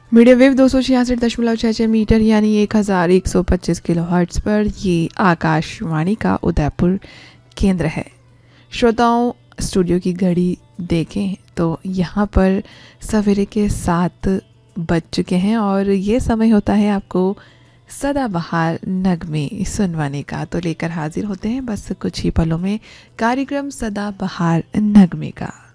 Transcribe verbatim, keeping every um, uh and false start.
Medium wave दो सौ छियासठ दशमलव छः छः मीटर यानी एक हज़ार एक सौ पच्चीस किलो हर्ट्स पर ये आकाशवाणी का उदयपुर केंद्र है। श्रोताओं, स्टूडियो की घड़ी देखें तो यहाँ पर सवेरे के सात बज चुके हैं और ये समय होता है आपको सदाबहार नगमे सुनवाने का। तो लेकर हाजिर होते हैं बस कुछ ही पलों में कार्यक्रम सदाबहार नगमे का।